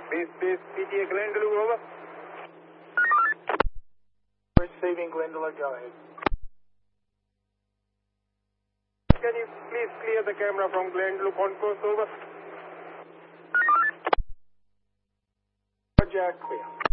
Base PTA Glendalough, over. Receiving Glendalough, go ahead. Can you please clear the camera from Glendalough concourse, over? Roger, clear.